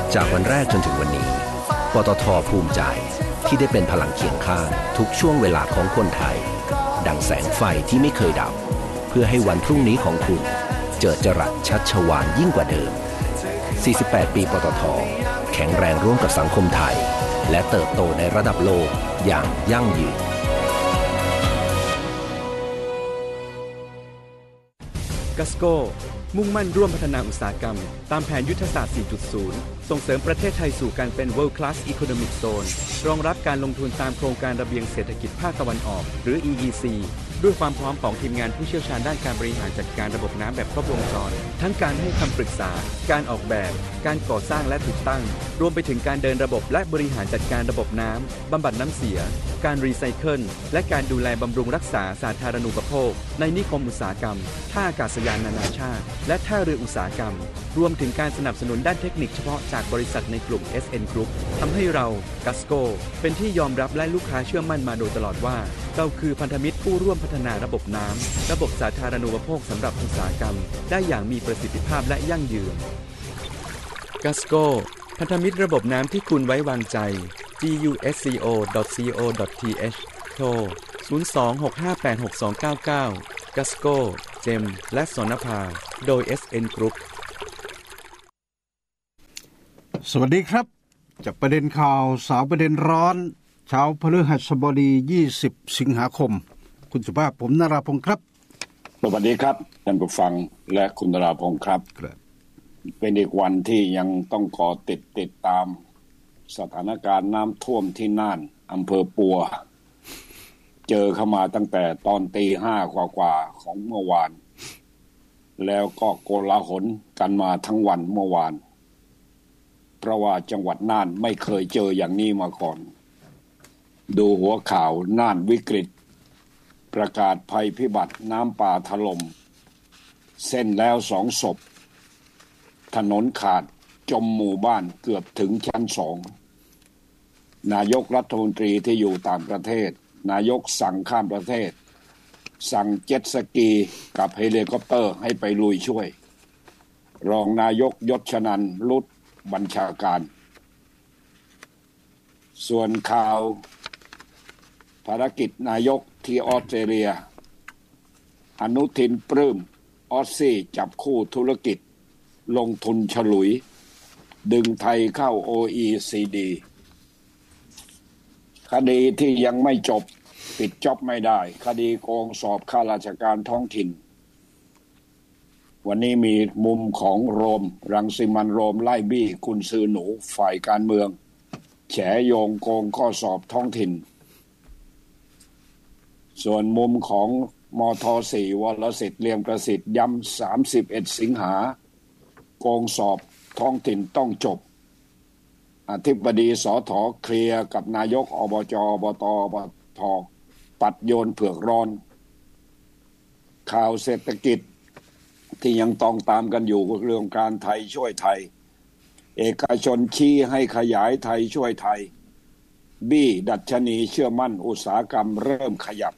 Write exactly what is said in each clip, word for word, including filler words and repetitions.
จากวันแรกจนถึงวันนี้ปตท.ภูมิใจที่ได้เป็นพลังเคียงข้างทุกช่วงเวลาของคนไทยดังแสงไฟที่ไม่เคยดับเพื่อให้วันพรุ่งนี้ของคุณเจิดจรัสชัชวาลยิ่งกว่าเดิมสี่สิบแปดปีปตท.แข็งแรงร่วมกับสังคมไทยและเติบโตในระดับโลกอย่างยั่งยืนกัสโก้มุ่งมั่นร่วมพัฒนาอุตสาหกรรมตามแผนยุทธศาสตร์ สี่จุดศูนย์ ส่งเสริมประเทศไทยสู่การเป็น World Class Economic Zone รองรับการลงทุนตามโครงการระเบียงเศรษฐกิจภาคตะวันออกหรือ อี อี ซี ด้วยความพร้อมของทีมงานผู้เชี่ยวชาญด้านการบริหารจัดการระบบน้ำแบบครบวงจรทั้งการให้คำปรึกษาการออกแบบการก่อสร้างและติดตั้งรวมไปถึงการเดินระบบและบริหารจัดการระบบน้ำบำบัดน้ำเสียการรีไซเคิลและการดูแลบำรุงรักษาสาธารณูปโภคในนิคมอุตสาหกรรมท่าอากาศยานนานาชาติและท่าเรืออุตสาหกรรมรวมถึงการสนับสนุนด้านเทคนิคเฉพาะจากบริษัทในกลุ่ม เอส เอ็น Group ทำให้เรา Gasco เป็นที่ยอมรับและลูกค้าเชื่อมั่นมาโดยตลอดว่าเราคือพันธมิตรผู้ร่วมพัฒนาระบบน้ำระบบสาธารณูปโภคสำหรับอุตสาหกรรมได้อย่างมีประสิทธิภาพและยั่งยืน Gasco พันธมิตรระบบน้ำที่คุณไว้วางใจ จี ยู เอส ซี โอ ดอท ซี โอ ดอท ที เอช โทร ศูนย์ สอง หก ห้า แปด หก สอง เก้า เก้า Gasco เจมและสนภาโดย เอส เอ็น Group สวัสดีครับจากประเด็นข่าวสาวประเด็นร้อนเช้าพฤหัสบดียี่สิบสิงหาคมคุณสุภาพผมนราพงศ์ครับสวัสดีครับท่านผู้ฟังและคุณนราพงศ์ครับเป็นอีกวันที่ยังต้องก่อติดติดตามสถานการณ์น้ำท่วมที่น่านอำเภอปัวเจอเข้ามาตั้งแต่ตอนตีห้ากว่าๆของเมื่อวานแล้วก็โกลาหลกันมาทั้งวันเมื่อวานเพราะว่าจังหวัดน่านไม่เคยเจออย่างนี้มาก่อนดูหัวข่าวน่านวิกฤตประกาศภัยพิบัติน้ำป่าถล่มเส้นแล้วสองศพถนนขาดจมหมู่บ้านเกือบถึงชั้นสองนายกรัฐมนตรีที่อยู่ต่างประเทศนายกสั่งข้ามประเทศสั่งเจ็ตสกีกับเฮลิคอปเตอร์ให้ไปลุยช่วยรองนายกยศชนันท์รุดบัญชาการส่วนข่าวภารกิจนายกที่ออสเตรเลียอนุทินปลื้มออสซี่จับคู่ธุรกิจลงทุนฉลุยดึงไทยเข้า โอ อี ซี ดี คดีที่ยังไม่จบปิดจ็อบไม่ได้คดีโกงสอบข้าราชการท้องถิ่นวันนี้มีมุมของโรมรังสิมันต์โรมไล่บี้กุนซือหนูฝ่ายการเมืองแฉโยงโกงข้อสอบท้องถิ่นส่วนมุมของมท.สี่วรสิทธิ์เลี่ยมประสิทธิ์ย้ำสามสิบเอ็ดสิงหาโกงสอบท้องถิ่นต้องจบอธิบดีสถ.เคลียร์กับนายกอบจ.อบต.อบท.ปัดโยนเผือกร้อนข่าวเศรษฐกิจที่ยังต้องตามกันอยู่เรื่องการไทยช่วยไทยเอกชนชี้ให้ขยายไทยช่วยไทยบี้ดัชนีเชื่อมั่นอุตสาหกรรมเริ่มขยับ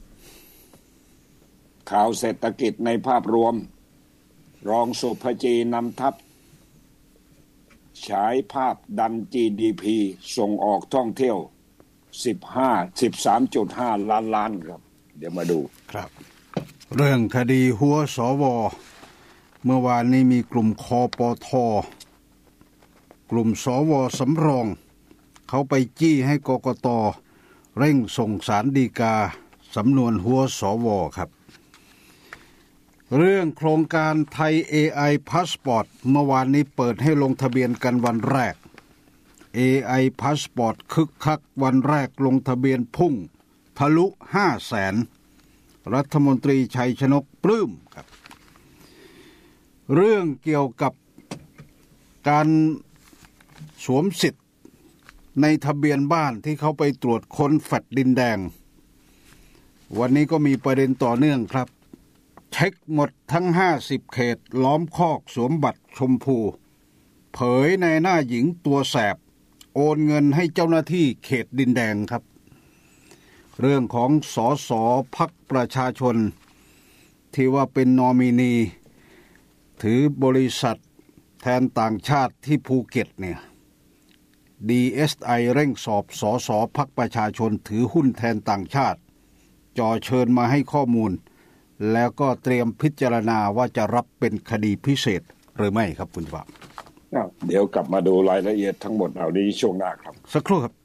ข่าวเศรษฐกิจในภาพรวมรองสุภจีนำทัพฉายภาพดัน จี ดี พี ส่งออกท่องเที่ยวสิบห้า สิบสามจุดห้า ล้านล้านครับเดี๋ยวมาดูครับเรื่องคดีหัวสวเมื่อวานนี้มีกลุ่มคปท.กลุ่มสวสำรองเขาไปจี้ให้กกต.เร่งส่งศาลฎีกาสำนวนหัวสวครับเรื่องโครงการไทย เอ ไอ Passport เมื่อวานนี้เปิดให้ลงทะเบียนกันวันแรก เอ ไอ Passport คึกคักวันแรกลงทะเบียนพุ่งทะลุ ห้าแสน รัฐมนตรีชัยชนกปลื้มครับเรื่องเกี่ยวกับการสวมสิทธิ์ในทะเบียนบ้านที่เขาไปตรวจค้นแฟลตดินแดงวันนี้ก็มีประเด็นต่อเนื่องครับเช็คหมดทั้งห้าสิบเขตล้อมคอกสวมบัตรชมพูเผยในหน้าหญิงตัวแสบโอนเงินให้เจ้าหน้าที่เขตดินแดงครับเรื่องของสสพรรคประชาชนที่ว่าเป็นนอมินีถือบริษัทแทนต่างชาติที่ภูเก็ตเนี่ย ดี เอส ไอ เร่งสอบสสพรรคประชาชนถือหุ้นแทนต่างชาติจ่อเชิญมาให้ข้อมูลแล้วก็เตรียมพิจารณาว่าจะรับเป็นคดีพิเศษหรือไม่ครับคุณว่าเดี๋ยวกลับมาดูรายละเอียดทั้งหมดเหล่านี้ช่วงหน้าครับสักครู่ครับ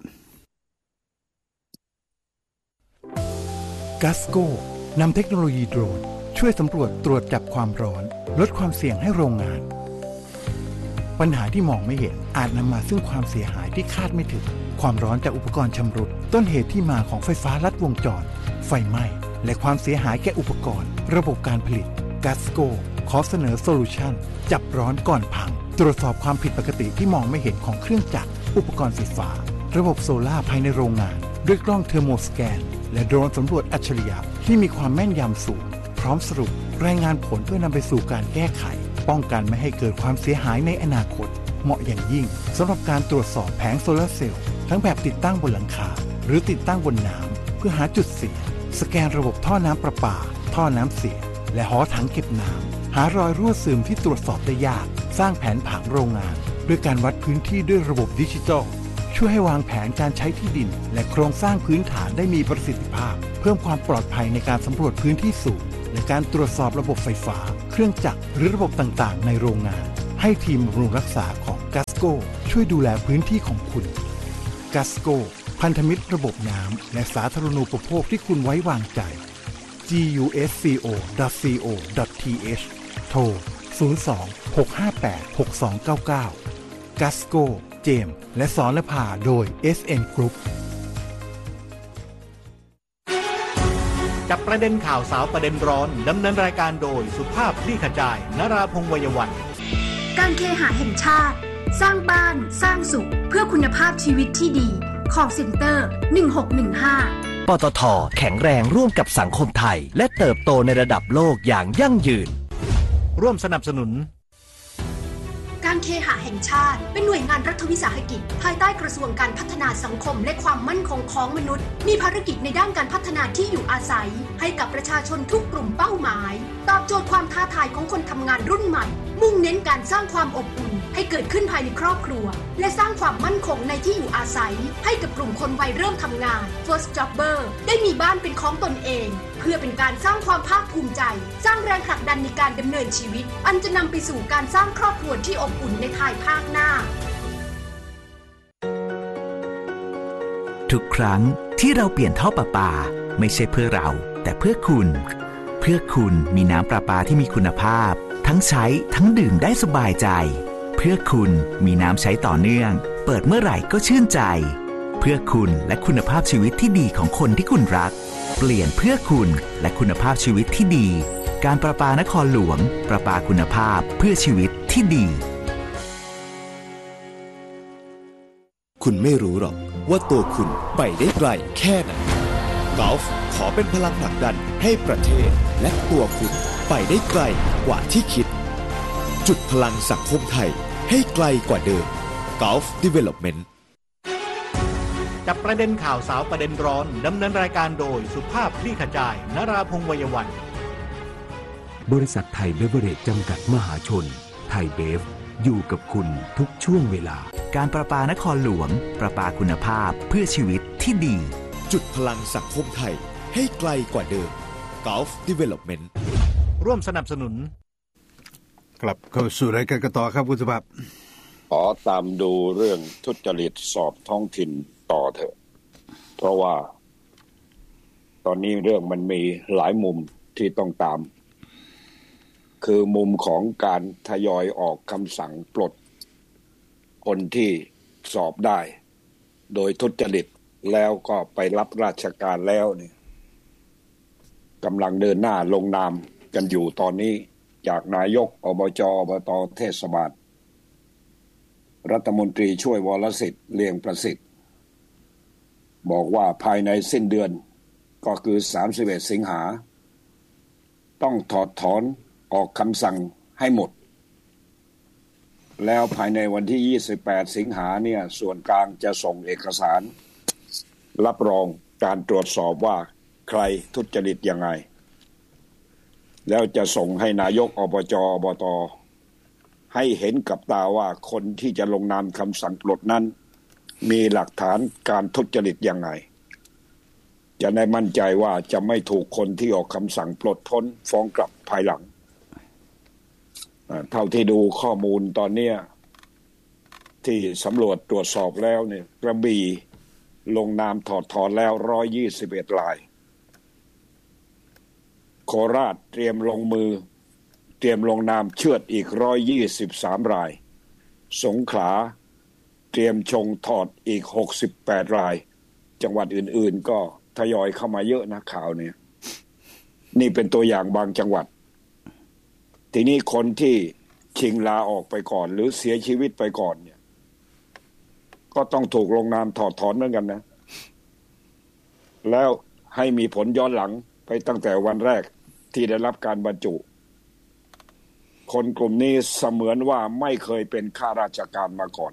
กัสโก้นำเทคโนโลยีโดรนช่วยสำรวจตรวจจับความร้อนลดความเสี่ยงให้โรงงานปัญหาที่มองไม่เห็นอาจนำมาซึ่งความเสียหายที่คาดไม่ถึงความร้อนจากอุปกรณ์ชำรุดต้นเหตุที่มาของไฟฟ้าลัดวงจรไฟไหม้และความเสียหายแก่อุปกรณ์ระบบการผลิตกัสโก้ขอเสนอโซลูชันจับร้อนก่อนพังตรวจสอบความผิดปกติที่มองไม่เห็นของเครื่องจักรอุปกรณ์ไฟฟ้าระบบโซล่าภายในโรงงานด้วยกล้องเทอร์โมสแกนและโดรนสำรวจอัจฉริยะที่มีความแม่นยำสูงพร้อมสรุปรายงานผลเพื่อนำไปสู่การแก้ไขป้องกันไม่ให้เกิดความเสียหายในอนาคตเหมาะอย่างยิ่งสำหรับการตรวจสอบแผงโซลาร์เซลล์ทั้งแบบติดตั้งบนหลังคาหรือติดตั้งบนน้ำเพื่อหาจุดเสียสแกนระบบท่อน้ำประปาท่อน้ำเสียและหอถังเก็บน้ำหารอยรั่วซึมที่ตรวจสอบได้ยากสร้างแผนผังโรงงานด้วยการวัดพื้นที่ด้วยระบบดิจิทัลช่วยให้วางแผนการใช้ที่ดินและโครงสร้างพื้นฐานได้มีประสิทธิภาพเพิ่มความปลอดภัยในการสำรวจพื้นที่สูงและการตรวจสอบระบบไฟฟ้าเครื่องจักรหรือระบบต่างๆในโรงงานให้ทีมบำรุงรักษาของกัสโก้ช่วยดูแลพื้นที่ของคุณกัสโก้พันธมิตรระบบน้ำและสาธารณูปโภคที่คุณไว้วางใจ จี ยู เอส ซี โอ ดอท ซี โอ ดอท ที เอช โทร ศูนย์ สอง หก ห้า แปด หก สอง เก้า เก้า กัสโก้เจมส์และสรณภาโดย เอส เอ็น Group จับประเด็นข่าวสาวประเด็นร้อนดำเนินรายการโดยสุภาพคลี่ขจายนราพงษ์วัยวันการเคหะแห่งชาติสร้างบ้านสร้างสุขเพื่อคุณภาพชีวิตที่ดีcall center หนึ่ง หก หนึ่ง ห้าปตท.แข็งแรงร่วมกับสังคมไทยและเติบโตในระดับโลกอย่างยั่งยืนร่วมสนับสนุนการเคหะแห่งชาติเป็นหน่วยงานรัฐวิสาหกิจภายใต้กระทรวงการพัฒนาสังคมและความมั่นคงของมนุษย์มีภารกิจในด้านการพัฒนาที่อยู่อาศัยให้กับประชาชนทุกกลุ่มเป้าหมายตอบโจทย์ความท้าทายของคนทำงานรุ่นใหม่มุ่งเน้นการสร้างความอบอุ่นให้เกิดขึ้นภายในครอบครัวและสร้างความมั่นคงในที่อยู่อาศัยให้กับกลุ่มคนวัยเริ่มทำงาน First Jobber ได้มีบ้านเป็นของตนเองเพื่อเป็นการสร้างความภาคภูมิใจสร้างแรงผลักดันในการดำเนินชีวิตอันจะนำไปสู่การสร้างครอบครัวที่อบอุ่นในภายภาคหน้าทุกครั้งที่เราเปลี่ยนท่อประปาไม่ใช่เพื่อเราแต่เพื่อคุณเพื่อคุณมีน้ำประปาที่มีคุณภาพทั้งใช้ทั้งดื่มได้สบายใจเพื่อคุณมีน้ำใช้ต่อเนื่องเปิดเมื่อไหร่ก็ชื่นใจเพื่อคุณและคุณภาพชีวิตที่ดีของคนที่คุณรักเปลี่ยนเพื่อคุณและคุณภาพชีวิตที่ดีการประปานครหลวงประปาคุณภาพเพื่อชีวิตที่ดีคุณไม่รู้หรอกว่าตัวคุณไปได้ไกลแค่ไหนกอล์ฟขอเป็นพลังผลักดันให้ประเทศและตัวคุณไปได้ไกลกว่าที่คิดจุดพลังสังคมไทยให้ไกลกว่าเดิม Gulf Development จับประเด็นข่าวสาวประเด็นร้อนดำเนินรายการโดยสุภาพคลี่ขจายนราพงษ์วัยวันบริษัทไทยเบเวอเรจจำกัดมหาชนไทยเบฟอยู่กับคุณทุกช่วงเวลาการประปานครหลวงประปาคุณภาพเพื่อชีวิตที่ดีจุดพลังสังคมไทยให้ไกลกว่าเดิม Gulf Development ร่วมสนับสนุนกลับเข้าสู่รายการกันต่อครับคุณสุภาพขอตามดูเรื่องทุจริตสอบท้องถิ่นต่อเถอะเพราะว่าตอนนี้เรื่องมันมีหลายมุมที่ต้องตามคือมุมของการทยอยออกคำสั่งปลดคนที่สอบได้โดยทุจริตแล้วก็ไปรับราชการแล้วเนี่ยกำลังเดินหน้าลงนามกันอยู่ตอนนี้จากนายกอบจอบตเทศบาลรัฐมนตรีช่วยวรสิทธิ์เลียงประสิทธิ์บอกว่าภายในสิ้นเดือนก็คือสามสิบเอ็ดสิงหาต้องถอดถอนออกคำสั่งให้หมดแล้วภายในวันที่ยี่สิบแปดสิงหาเนี่ยส่วนกลางจะส่งเอกสารรับรองการตรวจสอบว่าใครทุจริตยังไงแล้วจะส่งให้นายกอบจอบตให้เห็นกับตาว่าคนที่จะลงนามคำสั่งปลดนั้นมีหลักฐานการทุจริตยังไงจะได้มั่นใจว่าจะไม่ถูกคนที่ออกคำสั่งปลดพ้นฟ้องกลับภายหลังเท่าที่ดูข้อมูลตอนนี้ที่สำรวจตรวจสอบแล้วเนี่ยกระบี่ลงนามถอดถอนแล้วหนึ่งร้อยยี่สิบเอ็ดรายโคราชเตรียมลงมือเตรียมลงนามเชือดอีกหนึ่งร้อยยี่สิบสามรายสงขลาเตรียมชงถอดอีกหกสิบแปดรายจังหวัดอื่นๆก็ทยอยเข้ามาเยอะนะข่าวเนี่ยนี่เป็นตัวอย่างบางจังหวัดทีนี้คนที่ชิงลาออกไปก่อนหรือเสียชีวิตไปก่อนเนี่ยก็ต้องถูกลงนามถอดถอนเหมือนกันนะแล้วให้มีผลย้อนหลังไปตั้งแต่วันแรกที่ได้รับการบรรจุคนกลุ่มนี้เสมือนว่าไม่เคยเป็นข้าราชการมาก่อน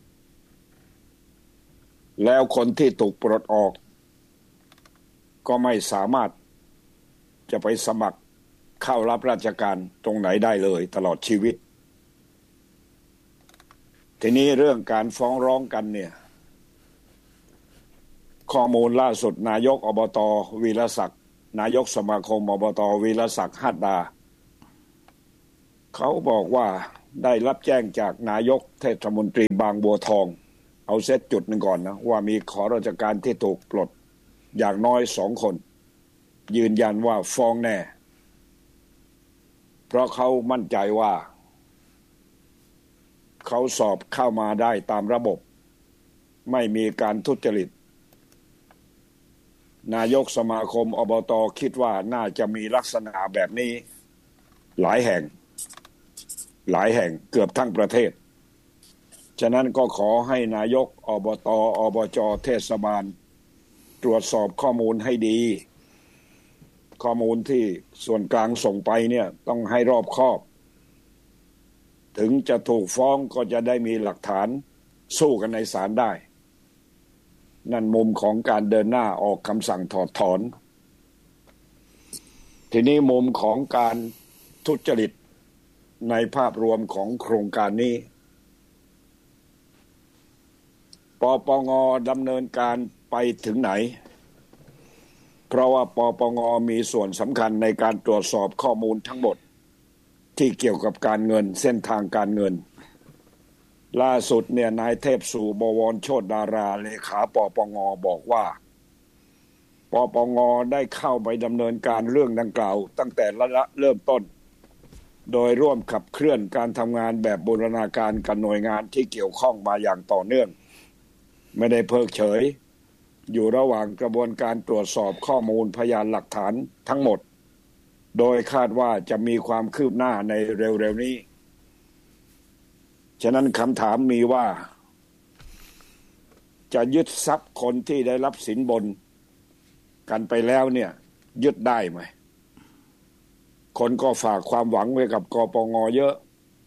แล้วคนที่ถูกปลดออกก็ไม่สามารถจะไปสมัครเข้ารับราชการตรงไหนได้เลยตลอดชีวิตทีนี้เรื่องการฟ้องร้องกันเนี่ยข้อมูลล่าสุดนายกอบต.วีรศักดิ์นายกสมาคมอบต.วีรศักดิ์หัตถดาเขาบอกว่าได้รับแจ้งจากนายกเทศมนตรีบางบัวทองเอาเซตจุดหนึ่งก่อนนะว่ามีข้าราชการที่ถูกปลดอย่างน้อยสองคนยืนยันว่าฟ้องแน่เพราะเขามั่นใจว่าเขาสอบเข้ามาได้ตามระบบไม่มีการทุจริตนายกสมาคมอบต.คิดว่าน่าจะมีลักษณะแบบนี้หลายแห่งหลายแห่งเกือบทั้งประเทศฉะนั้นก็ขอให้นายกอบต.อบจ.เทศบาลตรวจสอบข้อมูลให้ดีข้อมูลที่ส่วนกลางส่งไปเนี่ยต้องให้รอบคอบถึงจะถูกฟ้องก็จะได้มีหลักฐานสู้กันในศาลได้นั่นมุมของการเดินหน้าออกคำสั่งถอดถอนทีนี้มุมของการทุจริตในภาพรวมของโครงการนี้ปปง.ดำเนินการไปถึงไหนเพราะว่าปปง.มีส่วนสำคัญในการตรวจสอบข้อมูลทั้งหมดที่เกี่ยวกับการเงินเส้นทางการเงินล่าสุดเนี่ยนายเทพสู่บวรโชติดาราเลขาปปง.บอกว่าปปง.ได้เข้าไปดำเนินการเรื่องดังกล่าวตั้งแต่ระยะเริ่มต้นโดยร่วมขับเคลื่อนการทำงานแบบบูรณาการกับหน่วยงานที่เกี่ยวข้องมาอย่างต่อเนื่องไม่ได้เพิกเฉยอยู่ระหว่างกระบวนการตรวจสอบข้อมูลพยานหลักฐานทั้งหมดโดยคาดว่าจะมีความคืบหน้าในเร็วๆนี้ฉะนั้นคำถามมีว่าจะยึดทรัพย์คนที่ได้รับสินบนกันไปแล้วเนี่ยยึดได้ไหมคนก็ฝากความหวังไว้กับกปง.เยอะ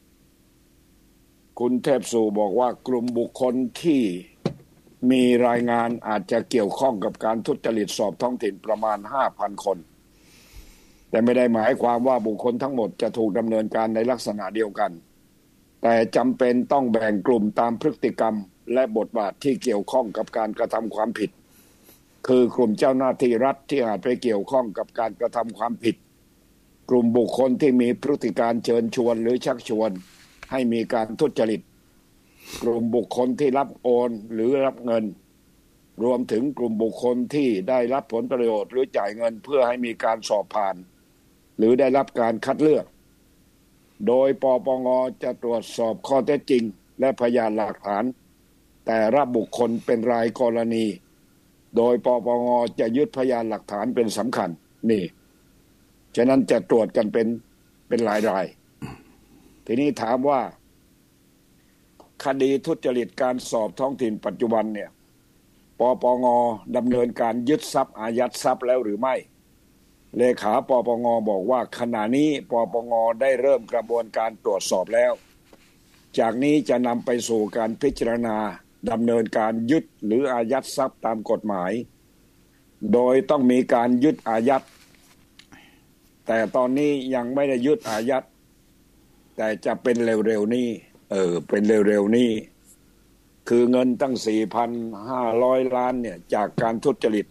คุณเทพสู่บอกว่ากลุ่มบุคคลที่มีรายงานอาจจะเกี่ยวข้องกับการทุจริตสอบท้องถิ่นประมาณ ห้าพัน คนแต่ไม่ได้หมายความว่าบุคคลทั้งหมดจะถูกดำเนินการในลักษณะเดียวกันแต่จำเป็นต้องแบ่งกลุ่มตามพฤติกรรมและบทบาทที่เกี่ยวข้องกับการกระทำความผิดคือกลุ่มเจ้าหน้าที่รัฐที่อาจไปเกี่ยวข้องกับการกระทำความผิดกลุ่มบุคคลที่มีพฤติการเชิญชวนหรือชักชวนให้มีการทุจริตกลุ่มบุคคลที่รับโอนหรือรับเงินรวมถึงกลุ่มบุคคลที่ได้รับผลประโยชน์หรือจ่ายเงินเพื่อให้มีการสอบผ่านหรือได้รับการคัดเลือกโดยปปง.จะตรวจสอบข้อเท็จจริงและพยานหลักฐานแต่ละบุคคลเป็นรายกรณีโดยปปง.จะยึดพยานหลักฐานเป็นสำคัญนี่ฉะนั้นจะตรวจกันเป็นเป็นรายๆทีนี้ถามว่าคดีทุจริตการสอบท้องถิ่นปัจจุบันเนี่ยปปง.ดำเนินการยึดทรัพย์อายัดทรัพย์แล้วหรือไม่เลขาปปง.บอกว่าขณะนี้ปปง.ได้เริ่มกระบวนการตรวจสอบแล้วจากนี้จะนำไปสู่การพิจารณาดำเนินการยึดหรืออายัดทรัพย์ตามกฎหมายโดยต้องมีการยึดอายัดแต่ตอนนี้ยังไม่ได้ยึดอายัดแต่จะเป็นเร็วๆนี้เออเป็นเร็วๆนี้คือเงินตั้ง สี่พันห้าร้อย ล้านเนี่ยจากการทุจริต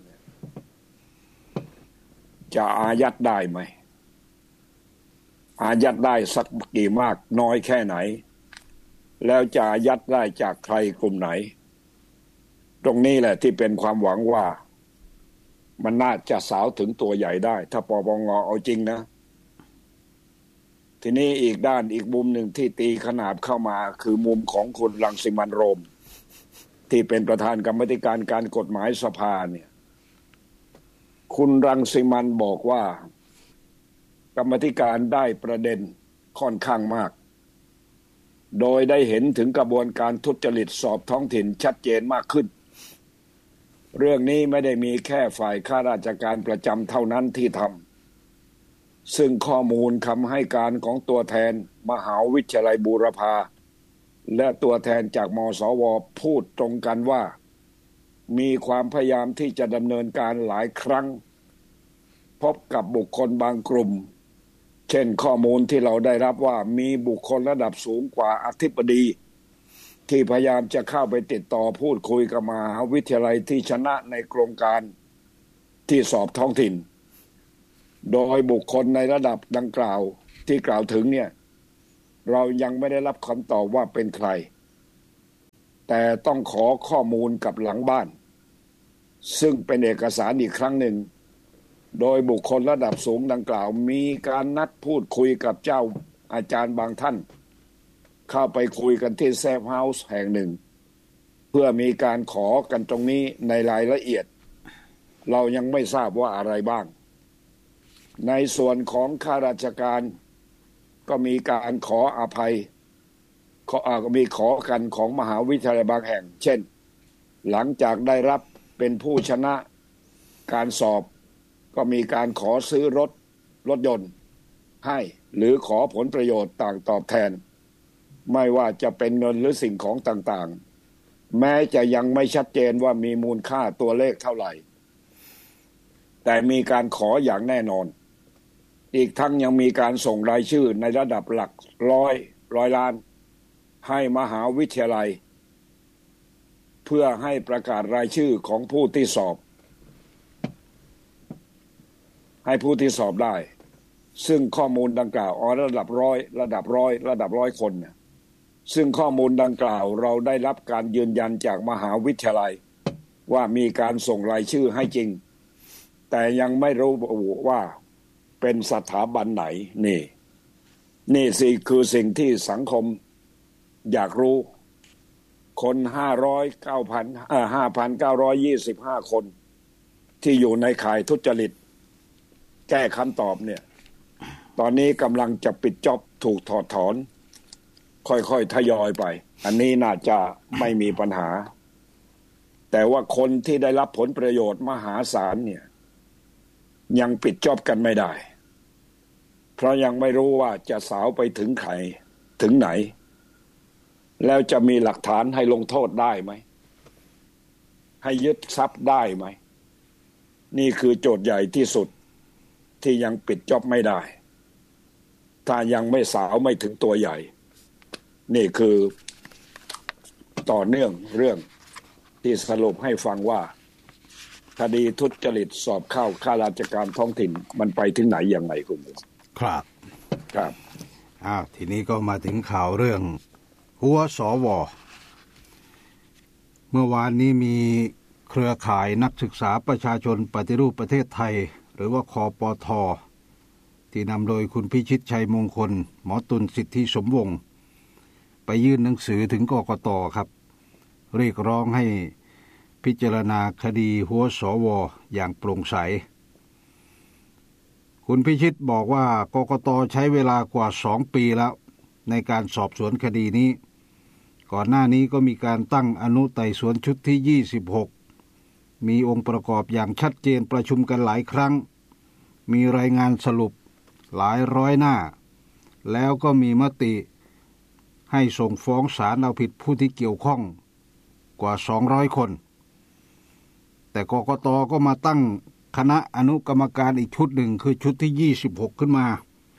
จะอายัดได้ไหมอายัดได้สักกี่มากน้อยแค่ไหนแล้วจะอายัดได้จากใครกลุ่มไหนตรงนี้แหละที่เป็นความหวังว่ามันน่าจะสาวถึงตัวใหญ่ได้ถ้าปปงเอาจริงนะทีนี้อีกด้านอีกมุมหนึ่งที่ตีขนาบเข้ามาคือมุมของคุณรังสิมันต์โรมที่เป็นประธานกรรมาธิการการกฎหมายสภาเนี่ยคุณรังสิมันต์บอกว่ากรรมาธิการได้ประเด็นค่อนข้างมากโดยได้เห็นถึงกระบวนการทุจริตสอบท้องถิ่นชัดเจนมากขึ้นเรื่องนี้ไม่ได้มีแค่ฝ่ายข้าราชการประจำเท่านั้นที่ทำซึ่งข้อมูลคำให้การของตัวแทนมหาวิทยาลัยบูรพาและตัวแทนจากมสวพูดตรงกันว่ามีความพยายามที่จะดำเนินการหลายครั้งพบกับบุคคลบางกลุ่มเช่นข้อมูลที่เราได้รับว่ามีบุคคลระดับสูงกว่าอธิบดีที่พยายามจะเข้าไปติดต่อพูดคุยกับมหาวิทยาลัยที่ชนะในโครงการที่สอบท้องถิ่นโดยบุคคลในระดับดังกล่าวที่กล่าวถึงเนี่ยเรายังไม่ได้รับคำตอบว่าเป็นใครแต่ต้องขอข้อมูลกับหลังบ้านซึ่งเป็นเอกสารอีกครั้งหนึ่งโดยบุคคลระดับสูงดังกล่าวมีการนัดพูดคุยกับเจ้าอาจารย์บางท่านเข้าไปคุยกันที่เซฟเฮาส์แห่งหนึ่งเพื่อมีการขอกันตรงนี้ในรายละเอียดเรายังไม่ทราบว่าอะไรบ้างในส่วนของข้าราชการก็มีการขออภัยขอมีขอกันของมหาวิทยาลัยบางแห่งเช่นหลังจากได้รับเป็นผู้ชนะการสอบก็มีการขอซื้อรถรถยนต์ให้หรือขอผลประโยชน์ต่างตอบแทนไม่ว่าจะเป็นเงินหรือสิ่งของต่างๆแม้จะยังไม่ชัดเจนว่ามีมูลค่าตัวเลขเท่าไหร่แต่มีการขออย่างแน่นอนอีกทั้งยังมีการส่งรายชื่อในระดับหลักร้อยร้อยล้านให้มหาวิทยาลัยเพื่อให้ประกาศรายชื่อของผู้ที่สอบให้ผู้ที่สอบได้ซึ่งข้อมูลดังกล่าวอ๋อระดับร้อยระดับร้อยระดับร้อยคนเนี่ยซึ่งข้อมูลดังกล่าวเราได้รับการยืนยันจากมหาวิทยาลัยว่ามีการส่งรายชื่อให้จริงแต่ยังไม่รู้ว่าเป็นสถาบันไหนนี่นี่สิคือสิ่งที่สังคมอยากรู้คนห้าร้อยเก้าพันเอ่อห้าพันเก้าร้อยยี่สิบห้าคนที่อยู่ในข่ายทุจริตแก้คำตอบเนี่ยตอนนี้กำลังจะปิดจ็อบถูกถอดถอนค่อยๆทยอยไปอันนี้น่าจะไม่มีปัญหาแต่ว่าคนที่ได้รับผลประโยชน์มหาศาลเนี่ยยังปิดจ็อบกันไม่ได้เพราะยังไม่รู้ว่าจะสาวไปถึงใครถึงไหนแล้วจะมีหลักฐานให้ลงโทษได้ไหมให้ยึดทรัพย์ได้ไหมนี่คือโจทย์ใหญ่ที่สุดที่ยังปิดจ็อบไม่ได้ถ้ายังไม่สาวไม่ถึงตัวใหญ่นี่คือต่อเนื่องเรื่องที่สรุปให้ฟังว่าคดีทุจริตสอบเข้าข้าราชการท้องถิ่นมันไปถึงไหนยังไงคุณครับครับอ้าวทีนี้ก็มาถึงข่าวเรื่องหัวสวเมื่อวานนี้มีเครือข่ายนักศึกษาประชาชนปฏิรูปประเทศไทยหรือว่าคปท.ที่นำโดยคุณพิชิตชัยมงคลหมอตุลสิทธิสมวงศ์ไปยื่นหนังสือถึงกกต.ครับเรียกร้องให้พิจารณาคดีหัวสวอย่างโปร่งใสคุณพิชิตบอกว่ากกต.ใช้เวลากว่าสองปีแล้วในการสอบสวนคดีนี้ก่อนหน้านี้ก็มีการตั้งอนุไต่สวนชุดที่ยี่สิบหกมีองค์ประกอบอย่างชัดเจนประชุมกันหลายครั้งมีรายงานสรุปหลายร้อยหน้าแล้วก็มีมติให้ส่งฟ้องศาลเอาผิดผู้ที่เกี่ยวข้องกว่าสองร้อยคนแต่กกต.ก็มาตั้งคณะอนุกรรมการอีกชุดหนึ่งคือชุดที่ยี่สิบหกขึ้นมาเ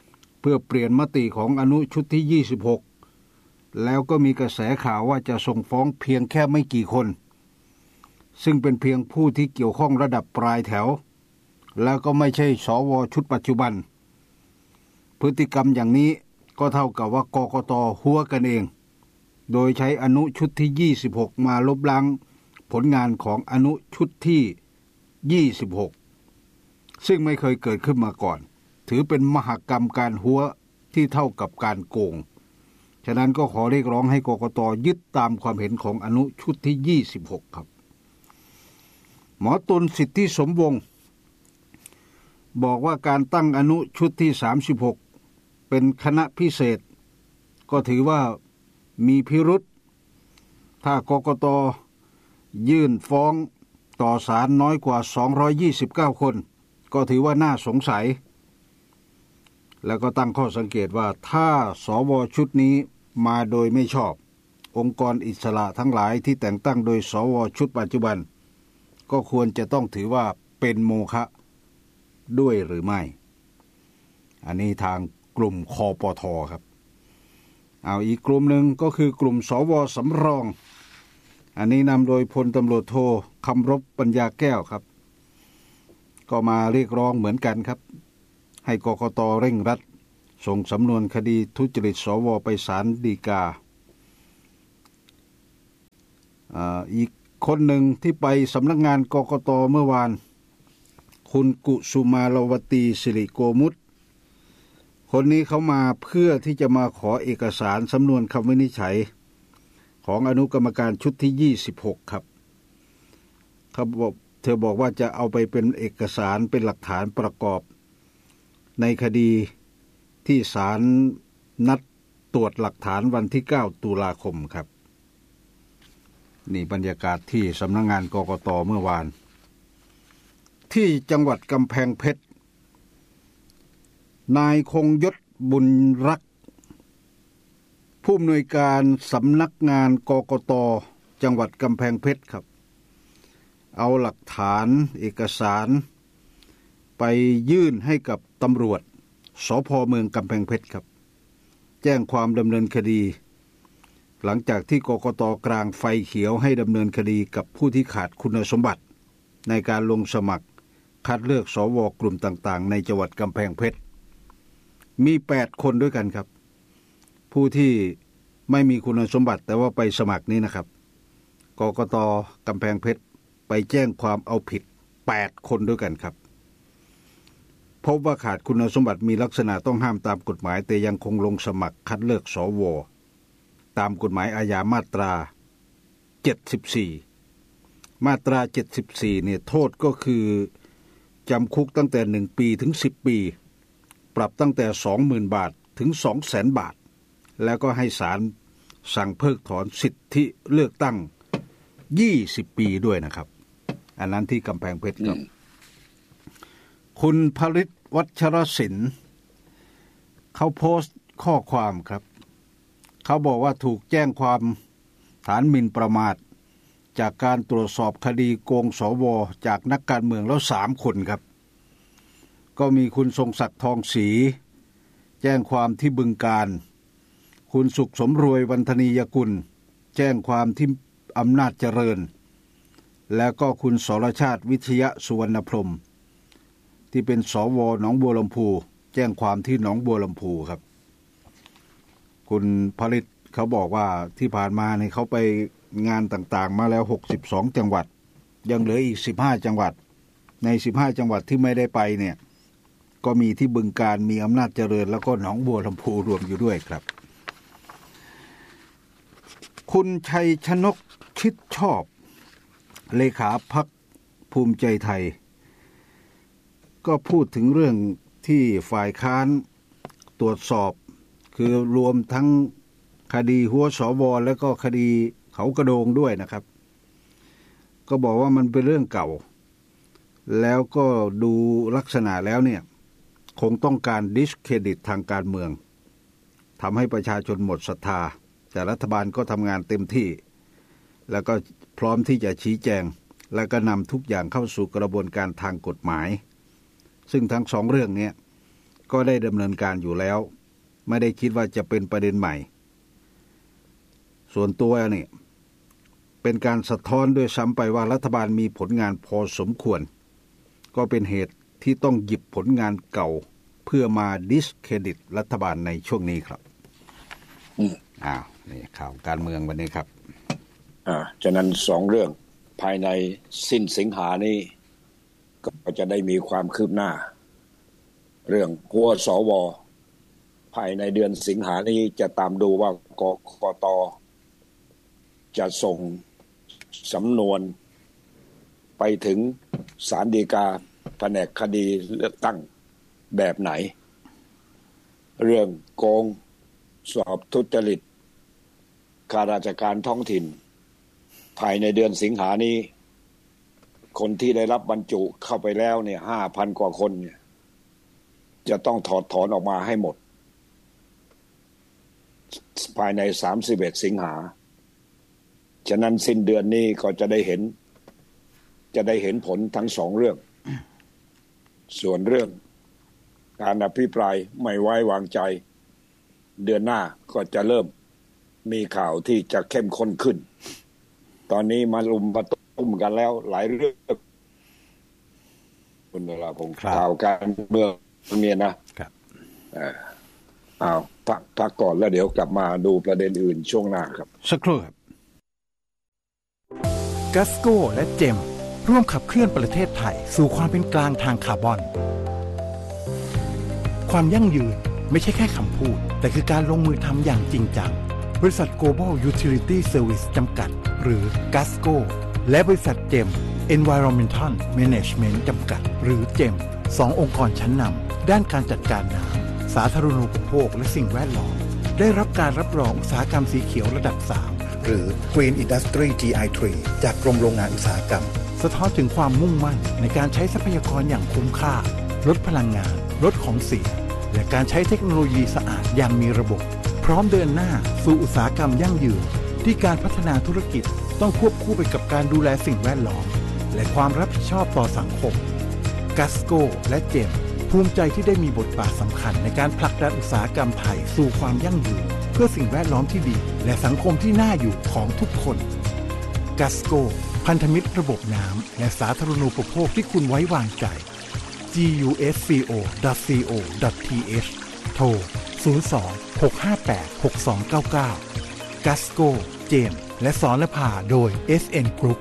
พื่อเปลี่ยนมติของอนุชุดที่ยี่สิบหกแล้วก็มีกระแสข่าวว่าจะส่งฟ้องเพียงแค่ไม่กี่คนซึ่งเป็นเพียงผู้ที่เกี่ยวข้องระดับปลายแถวแล้วก็ไม่ใช่สวชุดปัจจุบันพฤติกรรมอย่างนี้ก็เท่ากับว่ากกต.หัวกันเองโดยใช้อนุชุดที่ยี่สิบหกมาลบล้างผลงานของอนุชุดที่ยี่สิบหกซึ่งไม่เคยเกิดขึ้นมาก่อนถือเป็นมหกรรมการหัวที่เท่ากับการโกงฉะนั้นก็ขอเรียกร้องให้กกต.ยึดตามความเห็นของอนุชุดที่ยี่สิบหกครับหมอตุลสิทธิสมวงศ์บอกว่าการตั้งอนุชุดที่สามสิบหกเป็นคณะพิเศษก็ถือว่ามีพิรุธถ้ากกต.ยื่นฟ้องต่อศาลน้อยกว่าสองร้อยยี่สิบเก้าคนก็ถือว่าน่าสงสัยแล้วก็ตั้งข้อสังเกตว่าถ้าสวชุดนี้มาโดยไม่ชอบองค์กรอิสระทั้งหลายที่แต่งตั้งโดยสวชุดปัจจุบันก็ควรจะต้องถือว่าเป็นโมฆะด้วยหรือไม่อันนี้ทางกลุ่มคปท.ครับเอาอีกกลุ่มหนึ่งก็คือกลุ่มสวสำรองอันนี้นำโดยพลตำรวจโทคำรบปัญญาแก้วครับก็มาเรียกร้องเหมือนกันครับให้กกต.เร่งรัดส่งสำนวนคดีทุจริตสวไปศาลฎีกาอ่าอีกคนหนึ่งที่ไปสำนักงานกกต.เมื่อวานคุณกุสุมาลวตีสิริโกมุตคนนี้เขามาเพื่อที่จะมาขอเอกสารสำนวนคำวินิจฉัยของอนุกรรมการชุดที่ยี่สิบหกครับเขาบอกเธอบอกว่าจะเอาไปเป็นเอกสารเป็นหลักฐานประกอบในคดีที่ศาลนัดตรวจหลักฐานวันที่เก้าตุลาคมครับนี่บรรยากาศที่สำนักงานกกต.เมื่อวานที่จังหวัดกำแพงเพชรนายคงยศบุญรักผู้อำนวยการสำนักงานกกต.จังหวัดกำแพงเพชรครับเอาหลักฐานเอกสารไปยื่นให้กับตำรวจสภ.เมืองกำแพงเพชรครับแจ้งความดำเนินคดีหลังจากที่กกต.กลางไฟเขียวให้ดำเนินคดีกับผู้ที่ขาดคุณสมบัติในการลงสมัครคัดเลือกสวกลุ่มต่างๆในจังหวัดกำแพงเพชรมีแปดคนด้วยกันครับผู้ที่ไม่มีคุณสมบัติแต่ว่าไปสมัครนี้นะครับกกต.กำแพงเพชรไปแจ้งความเอาผิดแปดคนด้วยกันครับพบว่าขาดคุณสมบัติมีลักษณะต้องห้ามตามกฎหมายแต่ยังคงลงสมัครคัดเลือกสวตามกฎหมายอาญามาตราเจ็ดสิบสี่มาตราเจ็ดสิบสี่เนี่ยโทษก็คือจำคุกตั้งแต่หนึ่งปีถึงสิบปีปรับตั้งแต่ สองหมื่น บาทถึง สองแสน บาทแล้วก็ให้ศาลสั่งเพิกถอนสิทธิเลือกตั้งยี่สิบปีด้วยนะครับอันนั้นที่กำแพงเพชรครับคุณผลิตวัชรศิลป์เขาโพสต์ข้อความครับเขาบอกว่าถูกแจ้งความฐานหมิ่นประมาทจากการตรวจสอบคดีโกงสวจากนักการเมืองแล้วสามคนครับก็มีคุณทรงศักดิ์ทองศรีแจ้งความที่บึงกาฬคุณสุขสมรวยวันธนียกุลแจ้งความที่อำนาจเจริญแล้วก็คุณสรชาติวิทยสุวรรณพรหมที่เป็นสวหนองบัวลำพูแจ้งความที่หนองบัวลำพูครับคุณผลิตเขาบอกว่าที่ผ่านมาเนี่ยเขาไปงานต่างๆมาแล้วหกสิบสองจังหวัดยังเหลืออีกสิบห้าจังหวัดในสิบห้าจังหวัดที่ไม่ได้ไปเนี่ยก็มีที่บึงกาฬมีอำนาจเจริญแล้วก็หนองบัวลำพูรวมอยู่ด้วยครับคุณชัยชนกชิดชอบเลขาพรรคภูมิใจไทยก็พูดถึงเรื่องที่ฝ่ายค้านตรวจสอบคือรวมทั้งคดีหัวสวและก็คดีเขากระโดงด้วยนะครับก็บอกว่ามันเป็นเรื่องเก่าแล้วก็ดูลักษณะแล้วเนี่ยคงต้องการดิสเครดิตทางการเมืองทำให้ประชาชนหมดศรัทธาแต่รัฐบาลก็ทำงานเต็มที่แล้วก็พร้อมที่จะชี้แจงและก็นำทุกอย่างเข้าสู่กระบวนการทางกฎหมายซึ่งทั้งสองเรื่องนี้ก็ได้ดำเนินการอยู่แล้วไม่ได้คิดว่าจะเป็นประเด็นใหม่ส่วนตัวเนี่ยเป็นการสะท้อนด้วยซ้ำไปว่ารัฐบาลมีผลงานพอสมควรก็เป็นเหตุที่ต้องหยิบผลงานเก่าเพื่อมาดิสเครดิตรัฐบาลในช่วงนี้ครับอืมอ้าวนี่ข่าวการเมืองวันนี้ครับอ่าฉะนั้นสองเรื่องภายในสิ้นสิงหานี้ก็จะได้มีความคืบหน้าเรื่องหัวสวภายในเดือนสิงหานี้จะตามดูว่ากกต.จะส่งสำนวนไปถึงศาลฎีกาแผนกคดีเลือกตั้งแบบไหนเรื่องโกงสอบทุจริตข้าราชการท้องถิ่นภายในเดือนสิงหานี้คนที่ได้รับบรรจุเข้าไปแล้วเนี่ย ห้าพัน กว่าคนเนี่ยจะต้องถอดถอนออกมาให้หมดภายในสามสิบเอ็ดสิงหาฉะนั้นสิ้นเดือนนี้ก็จะได้เห็นจะได้เห็นผลทั้งสองเรื่องส่วนเรื่องการอภิปรายไม่ไว้วางใจเดือนหน้าก็จะเริ่มมีข่าวที่จะเข้มข้นขึ้นตอนนี้มาลุมมาตุ้มกันแล้วหลายเรื่องคุณเวลาผมข่าวการเมืองเนี่ยนะครับเอ่ออ้าวพักพักก่อนแล้วเดี๋ยวกลับมาดูประเด็นอื่นช่วงหน้าครับสักครู่ครับกัสโก้และเจมร่วมขับเคลื่อนประเทศไทยสู่ความเป็นกลางทางคาร์บอนความยั่งยืนไม่ใช่แค่คำพูดแต่คือการลงมือทำอย่างจริงจังบริษัท Global Utility Service จำกัดหรือ จี เอ เอส ซี โอ และบริษัทเจม Environmental Management จำกัดหรือเจมสององค์กรชั้นนำด้านการจัดการน้ำสาธารณูปโภคและสิ่งแวดล้อมได้รับการรับรองอุตสาหกรรมสีเขียวระดับสามหรือ Green Industry จี ไอ สาม จากกรมโรงงานอุตสาหกรรมสะท้อนถึงความมุ่งมั่นในการใช้ทรัพยากรอย่างคุ้มค่าลดพลังงานลดของเสียและการใช้เทคโนโลยีสะอาดอย่างมีระบบพร้อมเดินหน้าสู่อุตสาหกรรมยั่งยืนที่การพัฒนาธุรกิจต้องควบคู่ไปกับการดูแลสิ่งแวดล้อมและความรับผิดชอบต่อสังคมกัสโกและเจมภูมิใจที่ได้มีบทบาทสำคัญในการผลักดันอุตสาหกรรมไทยสู่ความยั่งยืนเพื่อสิ่งแวดล้อมที่ดีและสังคมที่น่าอยู่ของทุกคนกัสโกพันธมิตรระบบน้ำและสาธารณูปโภคที่คุณไว้วางใจ จี ยู เอส ซี โอ ดอท ซี โอ ดอท ที เอช โทร ศูนย์ สอง หก ห้า แปด หก สอง เก้า เก้า กัสโก เจมและสรณภาโดย เอส เอ็น Group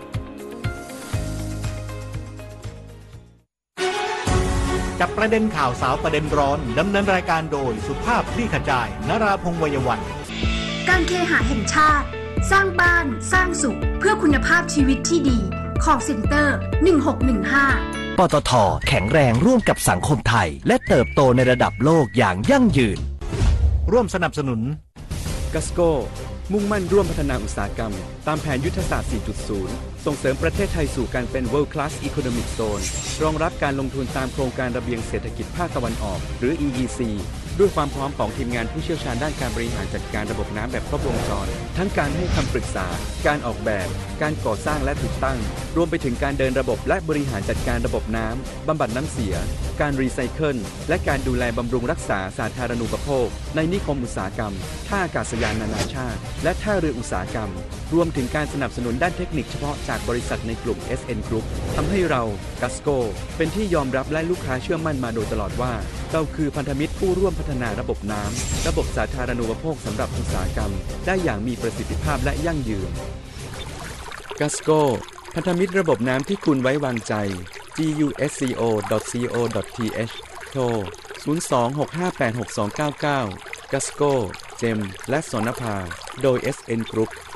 จับประเด็นข่าวสาวประเด็นร้อนดำเนินรายการโดยสุภาพคลี่ขจายนราพงษ์ วัยวันการเคหะแห่งชาติสร้างบ้านสร้างสุขเพื่อคุณภาพชีวิตที่ดี call center หนึ่งหกหนึ่งห้าปตท.แข็งแรงร่วมกับสังคมไทยและเติบโตในระดับโลกอย่างยั่งยืนร่วมสนับสนุนกัสโกมุ่งมั่นร่วมพัฒนาอุตสาหกรรมตามแผนยุทธศาสตร์ สี่จุดศูนย์ ส่งเสริมประเทศไทยสู่การเป็น World Class Economic Zone รองรับการลงทุนตามโครงการระเบียงเศรษฐกิจภาคตะวันออกหรือ อี อี ซี ด้วยความพร้อมของทีมงานผู้เชี่ยวชาญด้านการบริหารจัดการระบบน้ำแบบครบวงจรทั้งการให้คำปรึกษาการออกแบบการก่อสร้างและติดตั้งรวมไปถึงการเดินระบบและบริหารจัดการระบบน้ำบำบัดน้ำเสียการรีไซเคิลและการดูแลบำรุงรักษาสาธารณูปโภคในนิคมอุตสาหกรรมท่าอากาศยานนานาชาติและท่าเรืออุตสาหกรรมรวมถึงการสนับสนุนด้านเทคนิคเฉพาะจากบริษัทในกลุ่ม เอส เอ็น Group ทำให้เรากัสโกเป็นที่ยอมรับและลูกค้าเชื่อมั่นมาโดยตลอดว่าเราคือพันธมิตรผู้ร่วมพัฒนาระบบน้ำระบบสาธารณูปโภคสำหรับอุตสาหกรรมได้อย่างมีประสิทธิภาพและยั่งยืนกัสโกพันธมิตรระบบน้ำที่คุณไว้วางใจ จี ยู เอส ซี โอ ดอท ซี โอ ดอท ที เอช โทร ศูนย์ สอง หก ห้า แปด หก สอง เก้า เก้า กัสโก เจมและสรณภาโดย เอส เอ็น Group